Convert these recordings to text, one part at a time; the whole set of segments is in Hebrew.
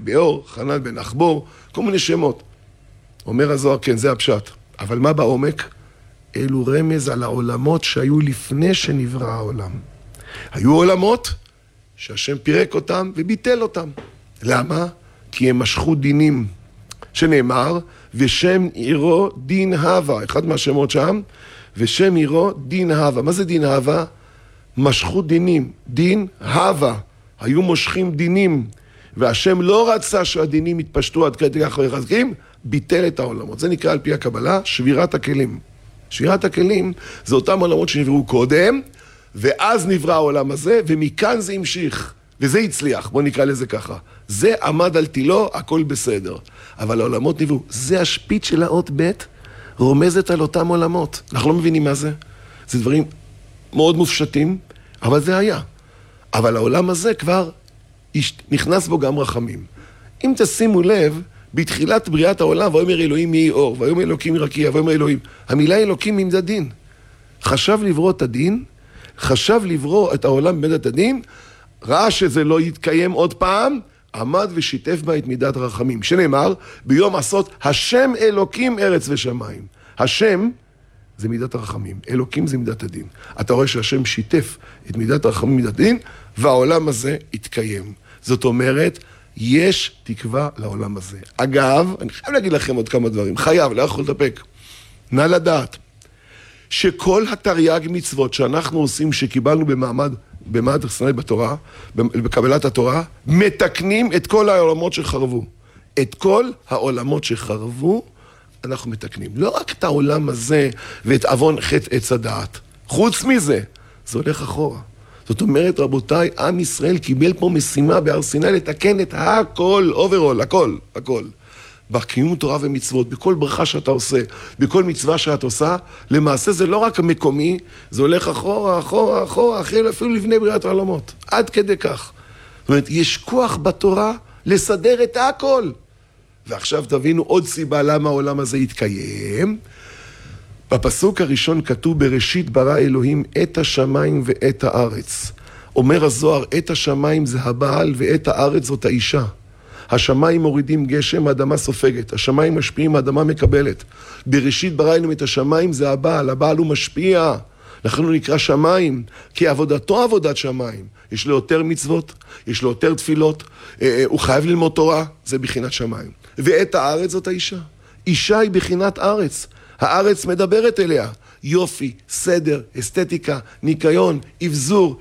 באור, חנן בן אחבור, כל מיני שמות. אומר הזוהר, כן, זה הפשט. אבל מה בעומק? אלו רמז על העולמות שהיו לפני שנברא העולם. היו עולמות שהשם פירק אותם וביטל אותם. למה? כי הם משכו דינים. שנאמר, ושם עירו דין הווה, אחד מהשמות שם, ושם עירו דין הווה. מה זה דין הווה? משכו דינים, דין הווה. היו מושכים דינים, והשם לא רצה שהדינים יתפשטו עד כדי כך וחזקים, ביטל את העולמות. זה נקרא על פי הקבלה שבירת הכלים. שבירת הכלים זה אותם עולמות שנבראו קודם, ואז נברא העולם הזה, ומכאן זה המשיך, וזה הצליח, בוא נקרא לזה ככה. זה עמד על תילו, הכל בסדר. אבל העולמות נבראו, זה השפיץ של האות ב' רומזת על אותם עולמות. אנחנו לא מבינים מה זה. זה דברים מאוד מופשטים, אבל זה היה. אבל העולם הזה כבר נכנס בו גם רחמים. אם תשימו לב, בתחילת בריאת העולם, ויאמר אלוהים יהי אור, ויאמר אלוקים רקיע, ויאמר אלוהים. המילה אלוקים עם הדין. חשב לברוא את הדין, חשב לברוא את העולם במידת הדין, ראה שזה לא יתקיים עוד פעם, עמד ושיתף בה את מידת הרחמים. שנאמר, ביום עשות השם אלוקים ארץ ושמיים. השם זה מידת הרחמים, אלוקים זה מידת הדין. אתה רואה שהשם שיתף את מידת הרחמים מידת הדין, והעולם הזה יתקיים. זאת אומרת, יש תקווה לעולם הזה. אגב, אני חייב להגיד לכם עוד כמה דברים, חייב, לא יכול לדפק. נא לדעת, שכל התרי"ג מצוות שאנחנו עושים, שקיבלנו במעמד סיני בתורה, בקבלת התורה, מתקנים את כל העולמות שחרבו. את כל העולמות שחרבו, אנחנו מתקנים. לא רק את העולם הזה ואת עוון חטא עץ הדעת. חוץ מזה, זה הולך אחורה. זאת אומרת, רבותיי, עם ישראל קיבל פה משימה בהר סיני לתקן את הכל, אוברול, הכל. בקיום תורה ומצוות, בכל ברכה שאתה עושה, בכל מצווה שאת עושה, למעשה זה לא רק המקומי, זה הולך אחורה, אפילו לפני בריאת העולמות. עד כדי כך. זאת אומרת, יש כוח בתורה לסדר את הכל. ועכשיו תבינו עוד סיבה למה העולם הזה יתקיים. בפסוק הראשון כתוב, בראשית ברא אלוהים את השמיים ואת הארץ. אומר הזוהר, את השמיים זה הבעל ואת הארץ זאת האישה. השמיים מורידים גשם, האדמה סופגת. השמיים משפיעים, האדמה מקבלת. בראשית ברא אלוהים את השמיים זה הבעל הוא משפיע. לכן הוא נקרא שמיים, כי עבודתו עבודת שמיים. יש לו יותר מצוות, יש לו יותר תפילות, הוא חייב ללמוד תורה, זה בחינת שמיים. ואת הארץ זאת האישה. אישה היא בחינת ארץ. הארץ מדברת אליה. יופי, סדר, אסתטיקה, ניקיון, אבזור,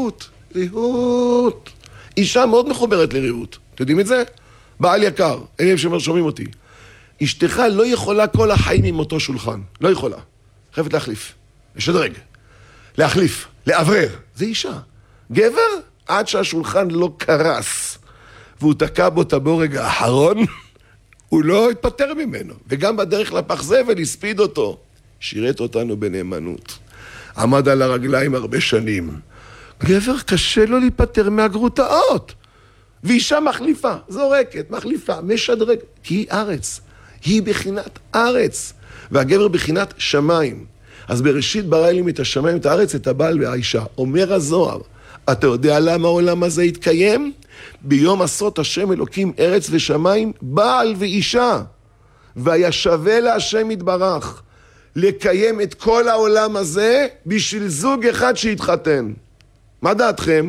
ריהוט. אישה מאוד מחוברת לריהוט. אתם יודעים את זה? בעל יקר, אלה ששומעים אותי. אשתך לא יכולה כל החיים עם אותו שולחן. לא יכולה. חייבת להחליף. לשדרג. להחליף. לעברר. זה אישה. גבר, עד שהשולחן לא קרס, והוא תקע בו את הבורג האחרון, הוא לא התפטר ממנו. וגם בדרך לפח זבל הספיד אותו. שירת אותנו בנאמנות. עמד על הרגליים הרבה שנים. גבר קשה לו להיפטר מהגרוטאות. ואישה מחליפה, זורקת, מחליפה, משדרג. היא ארץ. היא בחינת ארץ. והגבר בחינת שמיים. אז בראשית ברא אלוהים את השמיים, את הארץ, את הבעל והאישה. אומר הזוהר, אתה יודע למה העולם הזה יתקיים? ביום עשות השם אלוקים ארץ ושמיים, בעל ואישה. והיה שווה להשם יתברך לקיים את כל העולם הזה בשביל זוג אחד שיתחתן. מה דעתכם?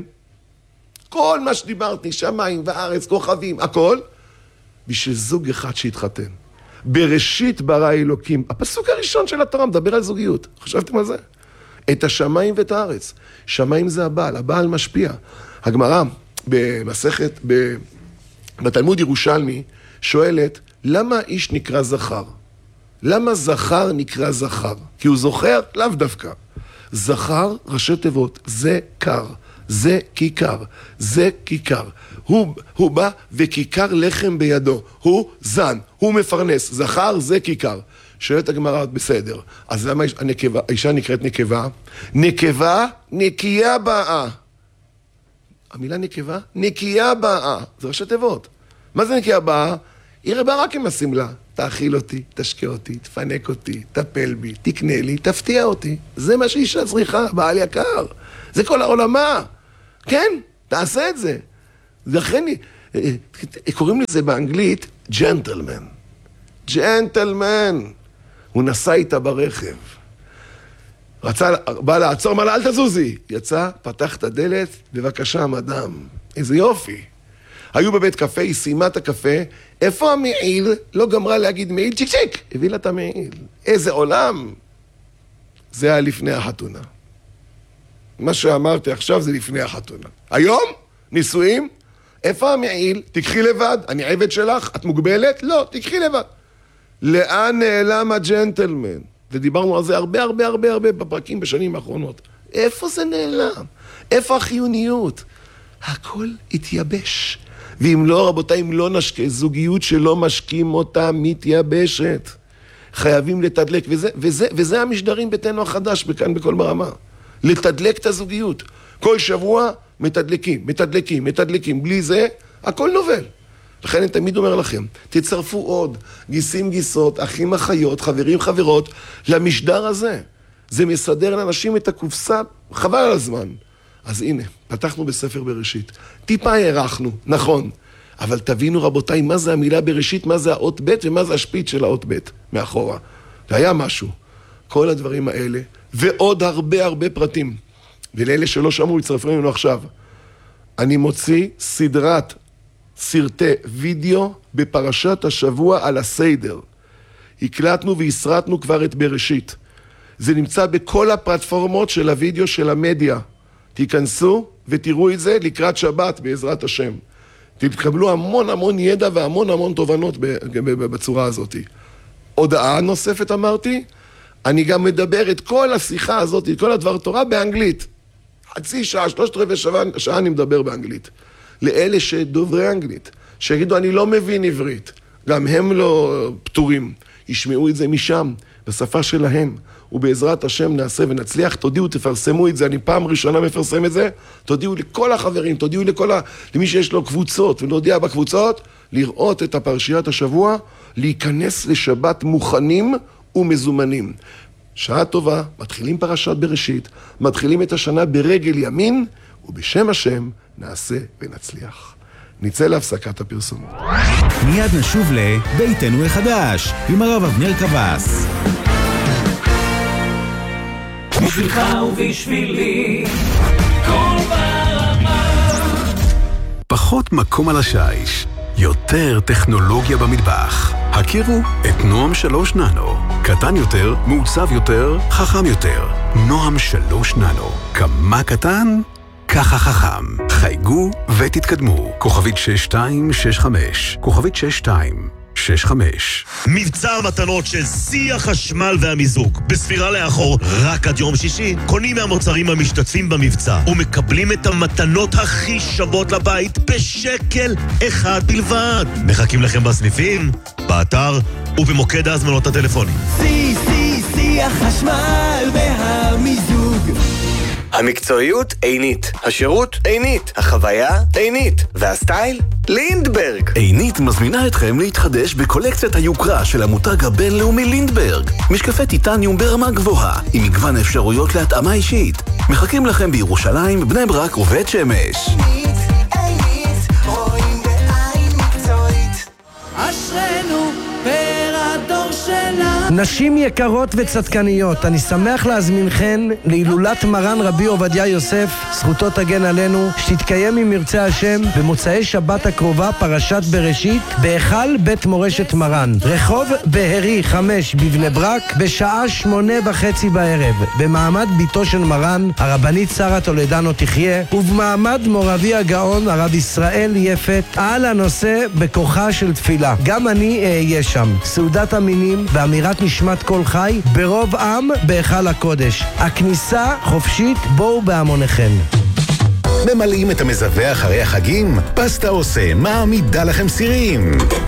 כל מה שדיברתי, שמיים וארץ, כוכבים, הכל, בשביל זוג אחד שיתחתן. בראשית ברא אלוקים. הפסוק הראשון של התורה מדבר על זוגיות. חשבתם על זה? את השמיים ואת הארץ. שמיים זה הבעל משפיע. הגמרא במסכת, בתלמוד ירושלמי, שואלת, למה איש נקרא זכר? למה זכר נקרא זכר? כי הוא זוכר? לאו דווקא. זכר, ראשי תיבות, זה קר. זה כיכר, זה כיכר. הוא בא וכיכר לחם בידו. הוא זן, הוא מפרנס. זכר זה כיכר. שואלת הגמרא, בסדר. אז למה האישה נקראת נקבה? נקבה, נקייה באה. המילה נקבה, נקייה באה. זה ראשי תיבות. מה זה נקייה באה? היא רבה רק עם הסמלה. תאכיל אותי, תשקה אותי, תפנק אותי, תפל בי, תקנה לי, תפתיע אותי. זה מה שאישה צריכה, בעל יקר. זה כל העולמה. כן, תעשה את זה. לכן קוראים לזה באנגלית ג'נטלמן. ג'נטלמן. הוא נסע איתה ברכב. בא לעצור, אמר לה, אל תזוזי. יצא, פתח את הדלת, בבקשה, מדם. איזה יופי. היו בבית קפה, היא סיימה את הקפה, איפה המעיל? לא גמרה להגיד מעיל, צ'יק צ'יק. הביא לה את המעיל. איזה עולם. זה היה לפני החתונה. מה שאמרתי עכשיו זה לפני החתונה. היום, נישואים, איפה המעיל? תקחי לבד. אני עבד שלך, את מוגבלת? לא, תקחי לבד. לאן נעלם הג'נטלמן? ודיברנו על זה הרבה בפרקים בשנים האחרונות. איפה זה נעלם? איפה החיוניות? הכל התייבש. ואם לא, רבותיי, אם לא נשקה, זוגיות שלא משקים אותה מתייבשת. חייבים לתדלק, וזה המשדרים ביתנו החדש, בכאן בכל ברמה. לתדלק את הזוגיות. כל שבוע מתדלקים. בלי זה, הכל נובל. לכן אני תמיד אומר לכם, תצרפו עוד, גיסים גיסות, אחים אחיות, חברים חברות, למשדר הזה. זה מסדר לאנשים את הקופסה, חבל על הזמן. אז הנה, פתחנו בספר בראשית. טיפה הערכנו, נכון. אבל תבינו רבותיי, מה זה המילה בראשית, מה זה האות ב' ומה זה השפיץ של האות ב' מאחורה. זה היה משהו. כל הדברים האלה, ועוד הרבה פרטים. ולאלה שלא שמעו, יצרפו לנו עכשיו. אני מוציא סרטי וידאו בפרשת השבוע על הסדר. הקלטנו והסרטנו כבר את בראשית. זה נמצא בכל הפלטפורמות של הוידאו של המדיה. תיכנסו ותראו את זה לקראת שבת בעזרת השם. תקבלו המון ידע והמון תובנות בצורה הזאת. הודעה נוספת אמרתי, אני גם מדבר את כל השיחה הזאת, את כל הדבר תורה באנגלית. חצי שעה, 3/4 שעה אני מדבר באנגלית. לאלה שדוברי אנגלית, שיגידו אני לא מבין עברית, גם הם לא פטורים, ישמעו את זה משם, בשפה שלהם, ובעזרת השם נעשה ונצליח, תודיעו, תפרסמו את זה, אני פעם ראשונה מפרסם את זה, תודיעו לכל החברים, תודיעו למי שיש לו קבוצות, ונודיע בקבוצות, לראות את הפרשיית השבוע, להיכנס לשבת מוכנים ומזומנים. שעה טובה, מתחילים פרשת בראשית, מתחילים את השנה ברגל ימין, ובשם השם נעשה ונצליח. נצא להפסקת הפרסומות. מיד נשוב לביתנו החדש, עם הרב אבנר קבס. בשבילך ובשבילי, כל ברמה. פחות מקום על השיש, יותר טכנולוגיה במטבח. הכירו את נועם 3 ננו. קטן יותר, מעוצב יותר, חכם יותר. נועם 3 ננו. כמה קטן? ככה חכם. חייגו ותתקדמו. כוכבית 6265. כוכבית 6265. מבצע המתנות של שיא החשמל והמיזוג. בספירה לאחור, רק עד יום שישי, קונים מהמוצרים המשתתפים במבצע ומקבלים את המתנות הכי שוות לבית בשקל אחד בלבד. מחכים לכם בסניפים, באתר ובמוקד ההזמנות הטלפוני. שיא החשמל והמיזוג. המקצועיות עינית, השירות עינית, החוויה עינית, והסטייל לינדברג. עינית מזמינה אתכם להתחדש בקולקציית היוקרה של המותג הבינלאומי לינדברג. משקפי טיטניום ברמה גבוהה, עם מגוון אפשרויות להתאמה אישית. מחכים לכם בירושלים, בני ברק ובית שמש. עינית, רואים בעין מקצועית. אשרנו פר הדור שלנו. נשים יקרות וצדקניות, אני שמח להזמינכן להילולת מרן רבי עובדיה יוסף, זכותו תגן עלינו, שתתקיים עם מרצה השם במוצאי שבת הקרובה, פרשת בראשית, בהיכל בית מורשת מרן, רחוב בהרי 5 בבני ברק, בשעה 8:30 בערב, במעמד ביתו של מרן, הרבנית שרה טולדנו תחיה, ובמעמד מורבי הגאון הרב ישראל יפת, על הנושא בכוחה של תפילה. גם אני אהיה שם. סעודת המינים ואמירת נשמת כל חי ברוב עם בהיכל הקודש. הכניסה חופשית, בואו בהמוניכם. ממלאים את המזווה אחרי החגים? פסטה עושה מעמידה לכם סירים.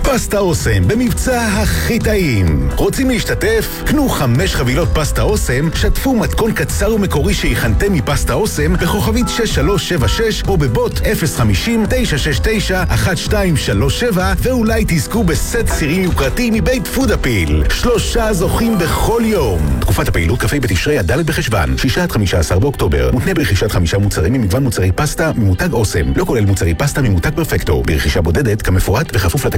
פסטה אוסם במבצע הכי טעים. רוצים להשתתף? קנו 5 חבילות פסטה אוסם, שתפו מתכון קצר ומקורי שהכנתם מפסטה אוסם בכוכבית 6376 או בבוט 050-969-1237 ואולי תזכו בסט סירים יוקרתי מבית פודאפיל. 3 זוכים בכל יום. תקופת הפעילות כ"ה בתשרי עד ד' בחשוון, 6-15 באוקטובר. מותנה ברכישת 5 מוצרים ממגוון מוצרי פסטה ממותג אוסם. לא כולל מוצרי פסטה ממותג פרפקטו. ברכישה בודדת כמפורט בכפוף לתקנות.